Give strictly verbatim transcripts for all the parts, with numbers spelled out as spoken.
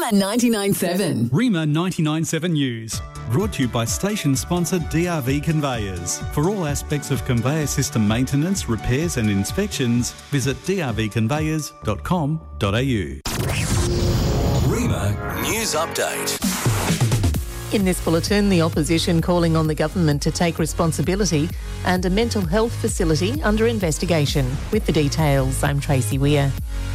Rima ninety-nine point seven. Rima ninety-nine point seven News. Brought to you by station sponsor D R V Conveyors. For all aspects of conveyor system maintenance, repairs and inspections, visit d r v conveyors dot com dot a u. Rima News Update. In this bulletin, the opposition calling on the government to take responsibility and a mental health facility under investigation. With the details, I'm Tracy Weir.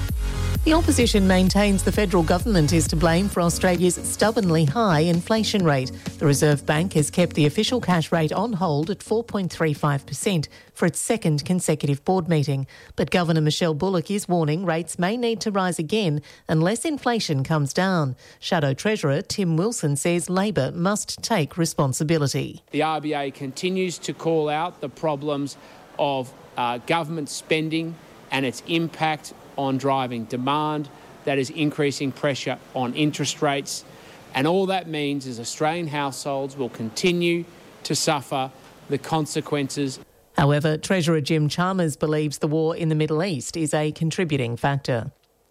The opposition maintains the federal government is to blame for Australia's stubbornly high inflation rate. The Reserve Bank has kept the official cash rate on hold at four point three five percent for its second consecutive board meeting. But Governor Michelle Bullock is warning rates may need to rise again unless inflation comes down. Shadow Treasurer Tim Wilson says Labor must take responsibility. The R B A continues to call out the problems of uh, government spending and its impact on driving demand, that is increasing pressure on interest rates. And all that means is Australian households will continue to suffer the consequences. However, Treasurer Jim Chalmers believes the war in the Middle East is a contributing factor.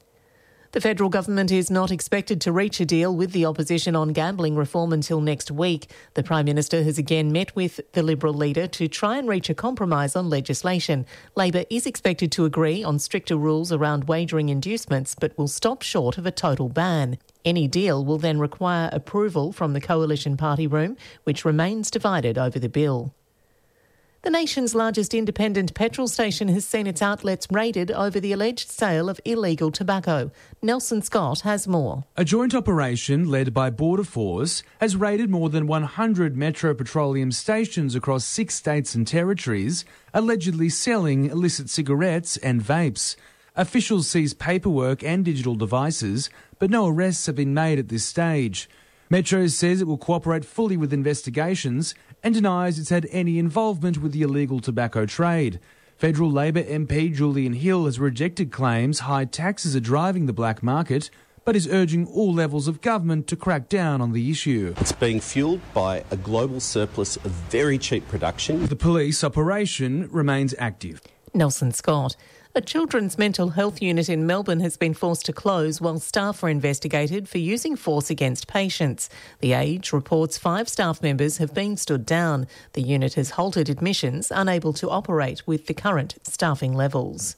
The federal government is not expected to reach a deal with the opposition on gambling reform until next week. The Prime Minister has again met with the Liberal leader to try and reach a compromise on legislation. Labor is expected to agree on stricter rules around wagering inducements, but will stop short of a total ban. Any deal will then require approval from the Coalition Party Room, which remains divided over the bill. The nation's largest independent petrol station has seen its outlets raided over the alleged sale of illegal tobacco. Nelson Scott has more. A joint operation led by Border Force has raided more than one hundred Metro Petroleum stations across six states and territories, allegedly selling illicit cigarettes and vapes. Officials seized paperwork and digital devices, but no arrests have been made at this stage. Metro says it will cooperate fully with investigations and denies it's had any involvement with the illegal tobacco trade. Federal Labor M P Julian Hill has rejected claims high taxes are driving the black market, but is urging all levels of government to crack down on the issue. It's being fuelled by a global surplus of very cheap production. The police operation remains active. Nelson Scott. A children's mental health unit in Melbourne has been forced to close while staff are investigated for using force against patients. The Age reports five staff members have been stood down. The unit has halted admissions, unable to operate with the current staffing levels.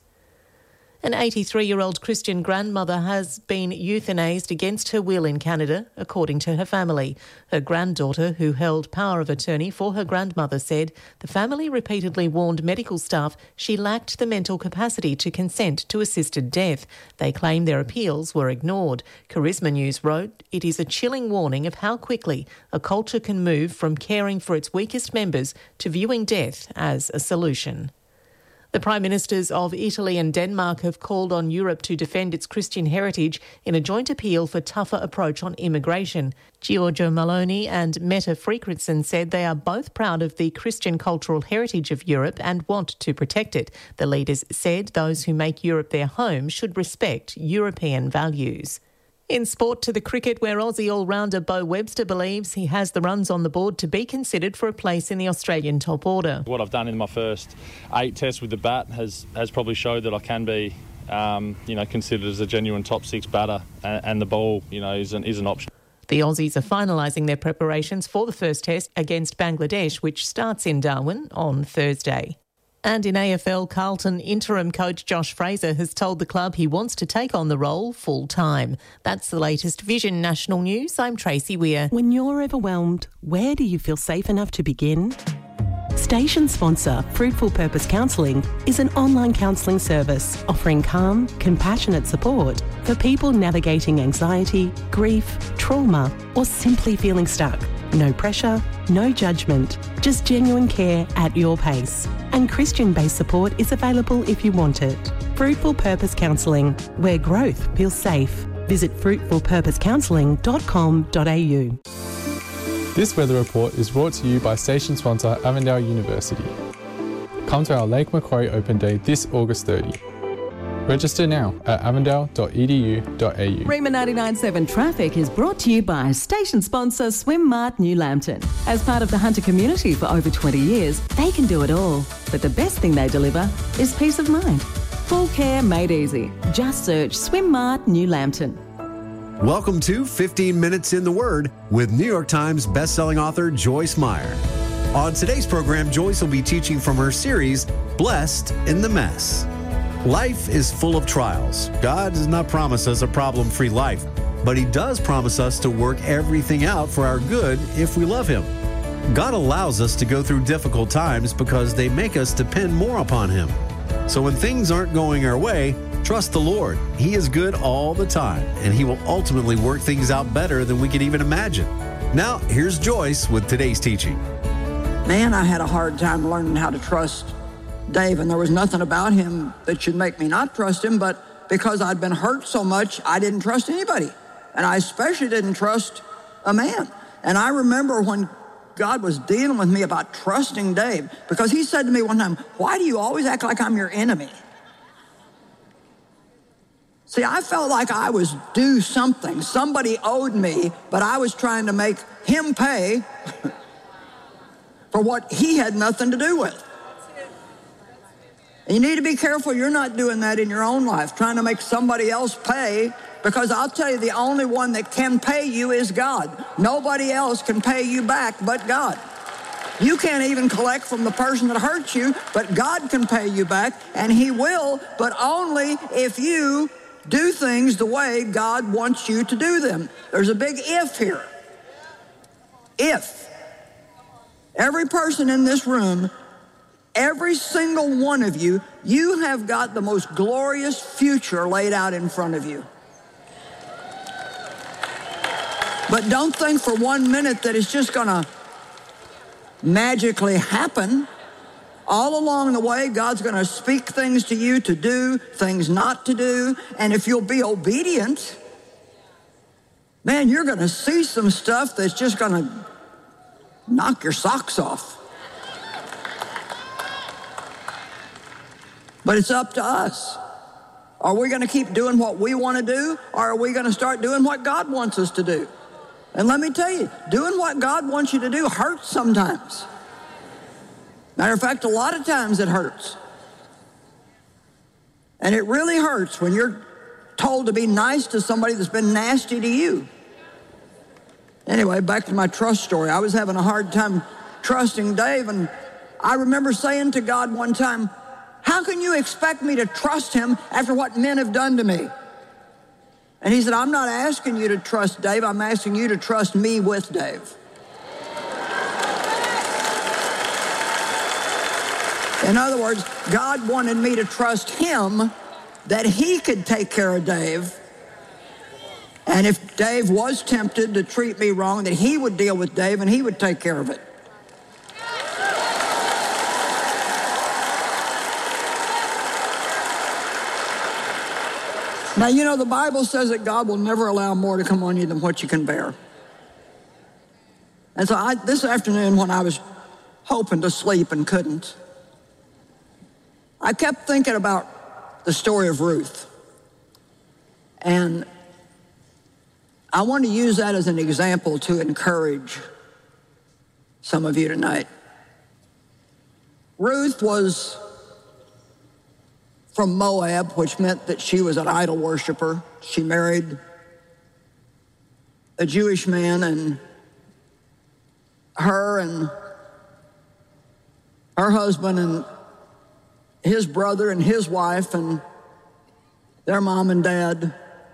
An eighty-three-year-old Christian grandmother has been euthanased against her will in Canada, according to her family. Her granddaughter, who held power of attorney for her grandmother, said the family repeatedly warned medical staff she lacked the mental capacity to consent to assisted death. They claim their appeals were ignored. Charisma News wrote, "It is a chilling warning of how quickly a culture can move from caring for its weakest members to viewing death as a solution." The Prime Ministers of Italy and Denmark have called on Europe to defend its Christian heritage in a joint appeal for tougher approach on immigration. Giorgio Meloni and Mette Frederiksen said they are both proud of the Christian cultural heritage of Europe and want to protect it. The leaders said those who make Europe their home should respect European values. In sport, to the cricket, where Aussie all-rounder Beau Webster believes he has the runs on the board to be considered for a place in the Australian top order. What I've done in my first eight tests with the bat has, has probably showed that I can be, um, you know, considered as a genuine top six batter, and, and the ball, you know, is an, is an option. The Aussies are finalising their preparations for the first test against Bangladesh, which starts in Darwin on Thursday. And in A F L, Carlton interim coach Josh Fraser has told the club he wants to take on the role full-time. That's the latest Vision National News. I'm Tracy Weir. When you're overwhelmed, where do you feel safe enough to begin? Station sponsor Fruitful Purpose Counselling is an online counselling service offering calm, compassionate support for people navigating anxiety, grief, trauma, or simply feeling stuck. No pressure, no judgment, just genuine care at your pace. And Christian-based support is available if you want it. Fruitful Purpose Counselling, where growth feels safe. Visit fruitful purpose counselling dot com dot a u. This weather report is brought to you by station sponsor Avondale University. Come to our Lake Macquarie Open Day this August thirtieth. Register now at avondale dot e d u dot a u. Rima ninety-nine point seven Traffic is brought to you by station sponsor Swim Mart New Lambton. As part of the Hunter community for over twenty years, they can do it all. But the best thing they deliver is peace of mind. Full care made easy. Just search Swim Mart New Lambton. Welcome to fifteen minutes in the Word with New York Times bestselling author Joyce Meyer. On today's program, Joyce will be teaching from her series, Blessed in the Mess. Life is full of trials. God does not promise us a problem-free life, but He does promise us to work everything out for our good if we love Him. God allows us to go through difficult times because they make us depend more upon Him. So when things aren't going our way, trust the Lord. He is good all the time, and He will ultimately work things out better than we could even imagine. Now, here's Joyce with today's teaching. Man, I had a hard time learning how to trust Dave, and there was nothing about him that should make me not trust him, but because I'd been hurt so much, I didn't trust anybody, and I especially didn't trust a man. And I remember when God was dealing with me about trusting Dave, because he said to me one time, "Why do you always act like I'm your enemy?" See, I felt like I was due something. Somebody owed me, but I was trying to make him pay for what he had nothing to do with. And you need to be careful you're not doing that in your own life, trying to make somebody else pay, because I'll tell you, the only one that can pay you is God. Nobody else can pay you back but God. You can't even collect from the person that hurt you, but God can pay you back, and He will, but only if you do things the way God wants you to do them. There's a big if here. If. Every person in this room, every single one of you, you have got the most glorious future laid out in front of you. But don't think for one minute that it's just going to magically happen. All along the way, God's going to speak things to you to do, things not to do, and if you'll be obedient, man, you're going to see some stuff that's just going to knock your socks off. But it's up to us. Are we going to keep doing what we want to do, or are we going to start doing what God wants us to do? And let me tell you, doing what God wants you to do hurts sometimes. Matter of fact, a lot of times it hurts. And it really hurts when you're told to be nice to somebody that's been nasty to you. Anyway, back to my trust story. I was having a hard time trusting Dave, and I remember saying to God one time, "How can you expect me to trust him after what men have done to me?" And he said, "I'm not asking you to trust Dave. I'm asking you to trust me with Dave." In other words, God wanted me to trust him that he could take care of Dave. And if Dave was tempted to treat me wrong, that he would deal with Dave and he would take care of it. Now, you know, the Bible says that God will never allow more to come on you than what you can bear. And so I, this afternoon, when I was hoping to sleep and couldn't, I kept thinking about the story of Ruth. And I want to use that as an example to encourage some of you tonight. Ruth was from Moab, which meant that she was an idol worshiper. She married a Jewish man, and her and her husband and his brother and his wife and their mom and dad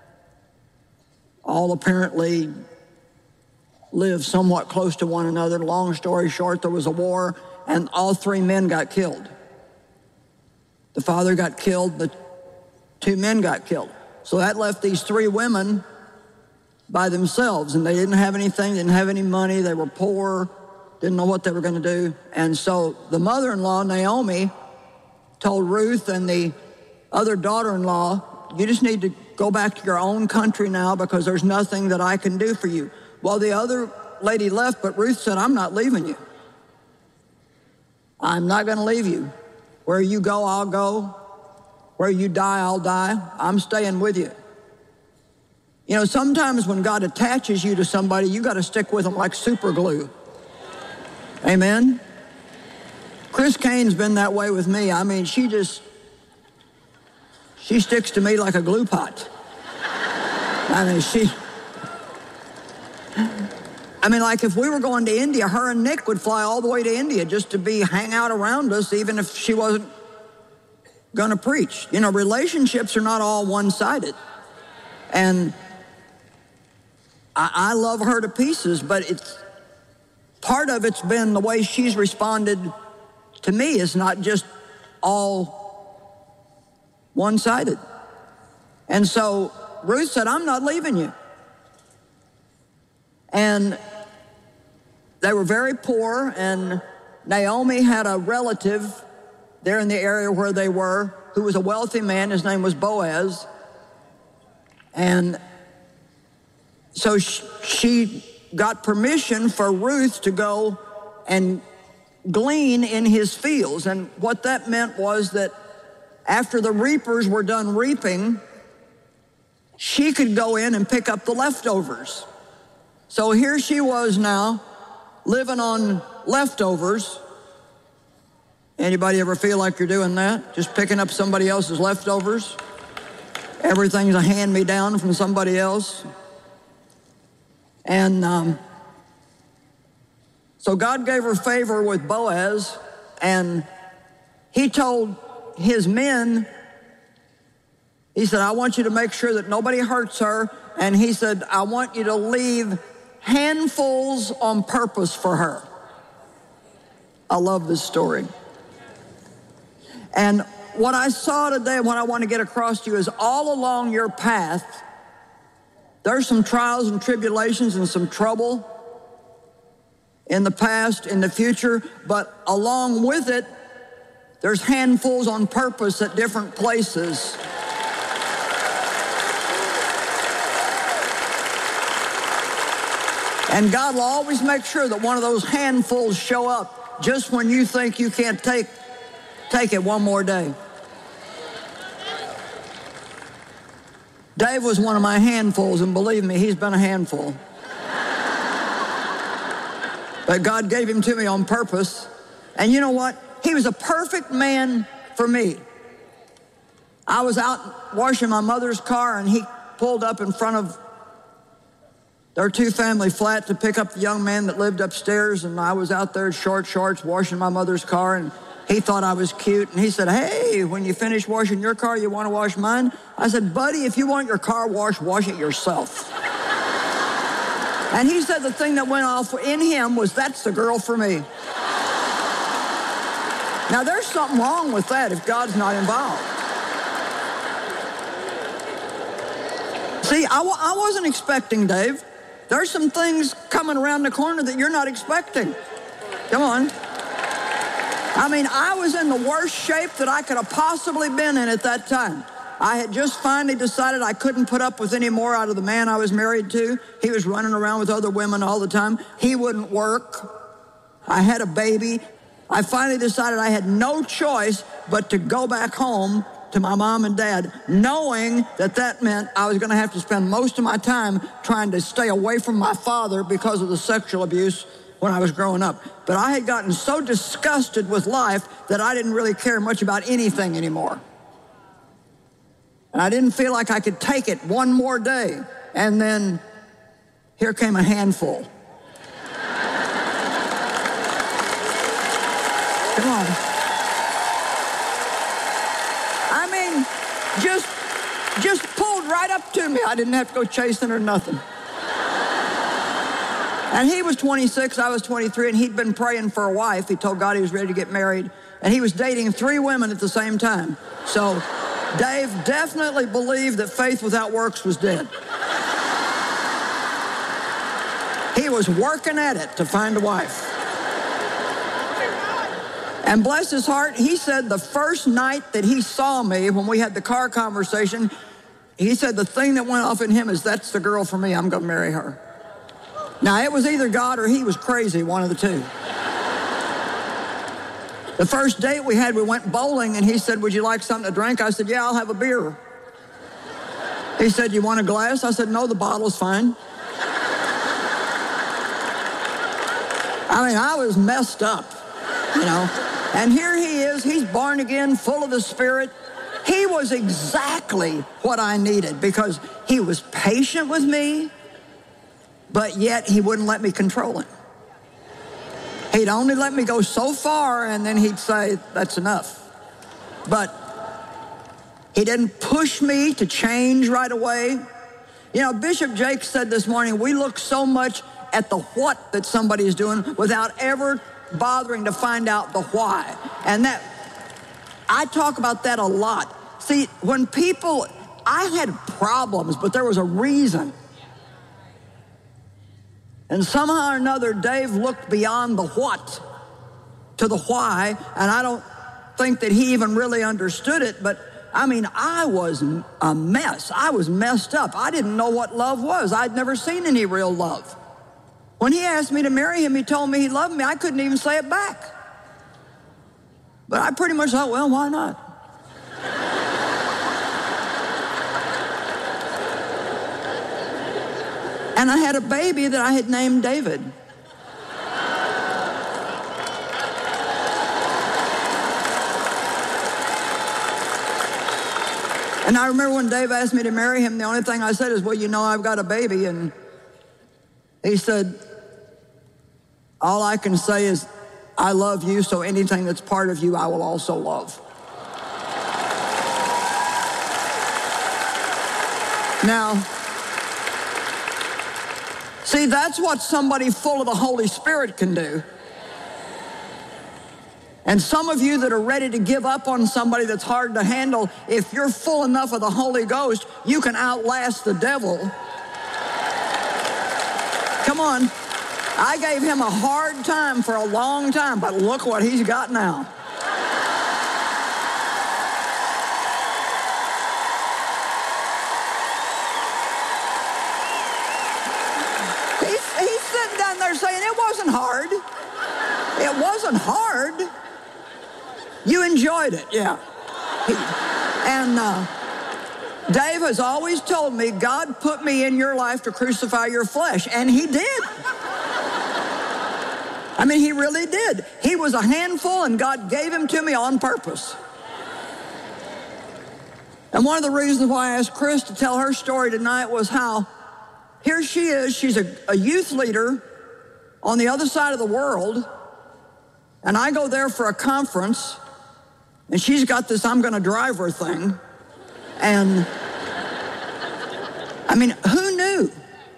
all apparently lived somewhat close to one another. Long story short, there was a war, and all three men got killed. The father got killed, the two men got killed. So that left these three women by themselves, and they didn't have anything, didn't have any money, they were poor, didn't know what they were going to do. And so the mother-in-law, Naomi, told Ruth and the other daughter-in-law, "You just need to go back to your own country now because there's nothing that I can do for you." Well, the other lady left, but Ruth said, "I'm not leaving you. I'm not going to leave you. Where you go, I'll go. Where you die, I'll die. I'm staying with you." You know, sometimes when God attaches you to somebody, you got to stick with them like super glue. Amen? Chris Kane's been that way with me. I mean, she just, she sticks to me like a glue pot. I mean, she, I mean, like if we were going to India, her and Nick would fly all the way to India just to be hang out around us, even if she wasn't going to preach. You know, relationships are not all one-sided. And I, I love her to pieces, but it's part of it's been the way she's responded to me is not just all one-sided. And so Ruth said, I'm not leaving you. And they were very poor, and Naomi had a relative there in the area where they were who was a wealthy man. His name was Boaz. And so she, she got permission for Ruth to go and glean in his fields. And what that meant was that after the reapers were done reaping, she could go in and pick up the leftovers. So here she was now, living on leftovers. Anybody ever feel like you're doing that? Just picking up somebody else's leftovers? Everything's a hand-me-down from somebody else. And um, so God gave her favor with Boaz, and he told his men, he said, I want you to make sure that nobody hurts her. And he said, I want you to leave handfuls on purpose for her. I love this story. And what I saw today, and what I want to get across to you is all along your path, there's some trials and tribulations and some trouble in the past, in the future, but along with it, there's handfuls on purpose at different places. And God will always make sure that one of those handfuls show up just when you think you can't take, take it one more day. Dave was one of my handfuls, and believe me, he's been a handful. But God gave him to me on purpose. And you know what? He was a perfect man for me. I was out washing my mother's car, and he pulled up in front of their two-family flat to pick up the young man that lived upstairs, and I was out there in short shorts washing my mother's car, and he thought I was cute, and he said, hey, when you finish washing your car, you want to wash mine? I said, buddy, if you want your car washed, wash it yourself. And he said the thing that went off in him was, that's the girl for me. Now, there's something wrong with that if God's not involved. See, I, w- I wasn't expecting Dave. There's some things coming around the corner that you're not expecting. Come on. I mean, I was in the worst shape that I could have possibly been in at that time. I had just finally decided I couldn't put up with any more out of the man I was married to. He was running around with other women all the time. He wouldn't work. I had a baby. I finally decided I had no choice but to go back home to my mom and dad, knowing that that meant I was going to have to spend most of my time trying to stay away from my father because of the sexual abuse when I was growing up. But I had gotten so disgusted with life that I didn't really care much about anything anymore. And I didn't feel like I could take it one more day. And then here came a handful. Come on. I mean, just, just pulled right up to me. I didn't have to go chasing or nothing. And he was twenty-six, I was twenty-three, and he'd been praying for a wife. He told God he was ready to get married. And he was dating three women at the same time. So Dave definitely believed that faith without works was dead. He was working at it to find a wife. And bless his heart, he said the first night that he saw me, when we had the car conversation, he said the thing that went off in him is, that's the girl for me, I'm going to marry her. Now, it was either God or he was crazy, one of the two. The first date we had, we went bowling, and he said, would you like something to drink? I said, yeah, I'll have a beer. He said, you want a glass? I said, no, the bottle's fine. I mean, I was messed up, you know. And here he is, he's born again, full of the Spirit. He was exactly what I needed because he was patient with me. but yet he wouldn't let me control him. He'd only let me go so far, and then he'd say, that's enough. But he didn't push me to change right away. You know, Bishop Jake said this morning, we look so much at the what that somebody is doing without ever bothering to find out the why. And that, I talk about that a lot. See, when people, I had problems, but there was a reason. And somehow or another, Dave looked beyond the what to the why, and I don't think that he even really understood it, but I mean, I was a mess. I was messed up. I didn't know what love was. I'd never seen any real love. When he asked me to marry him, he told me he loved me. I couldn't even say it back. But I pretty much thought, well, why not? And I had a baby that I had named David. And I remember when Dave asked me to marry him, the only thing I said is, well, you know, I've got a baby. And he said, all I can say is, I love you, so anything that's part of you, I will also love. Now, see, that's what somebody full of the Holy Spirit can do. And some of you that are ready to give up on somebody that's hard to handle, if you're full enough of the Holy Ghost, you can outlast the devil. Come on. I gave him a hard time for a long time, but look what he's got now. He's, he's sitting down there saying, it wasn't hard. It wasn't hard. You enjoyed it, yeah. He, and uh, Dave has always told me, God put me in your life to crucify your flesh, and he did. I mean, he really did. He was a handful, and God gave him to me on purpose. And one of the reasons why I asked Chris to tell her story tonight was how here she is, she's a, a youth leader on the other side of the world, and I go there for a conference, and she's got this I'm going to drive her thing. And, I mean, who knew?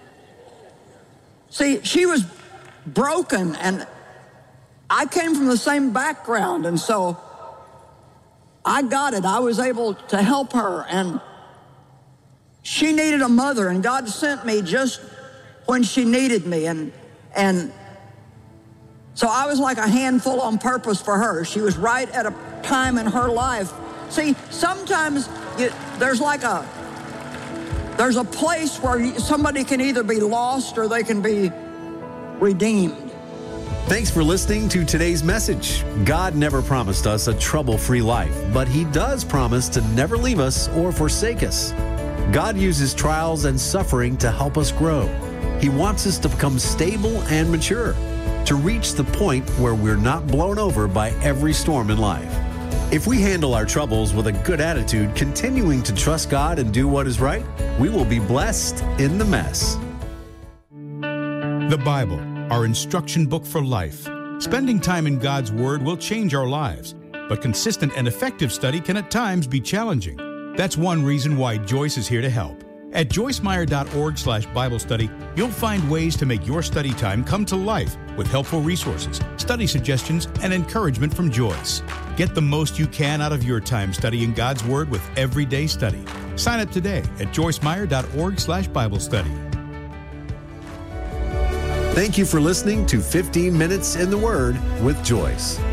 See, she was broken, and I came from the same background, and so I got it. I was able to help her, and she needed a mother, and God sent me just when she needed me, and and so I was like a handful on purpose for her. She was right at a time in her life. See, sometimes you, there's like a, there's a place where you, somebody can either be lost or they can be redeemed. Thanks for listening to today's message. God never promised us a trouble-free life, but he does promise to never leave us or forsake us. God uses trials and suffering to help us grow. He wants us to become stable and mature, to reach the point where we're not blown over by every storm in life. If we handle our troubles with a good attitude, continuing to trust God and do what is right, we will be blessed in the mess. The Bible, our instruction book for life. Spending time in God's Word will change our lives, but consistent and effective study can at times be challenging. That's one reason why Joyce is here to help. At joyce meyer dot org slash Bible study, you'll find ways to make your study time come to life with helpful resources, study suggestions, and encouragement from Joyce. Get the most you can out of your time studying God's Word with Everyday Study. Sign up today at joyce meyer dot org slash Bible study. Thank you for listening to fifteen minutes in the Word with Joyce.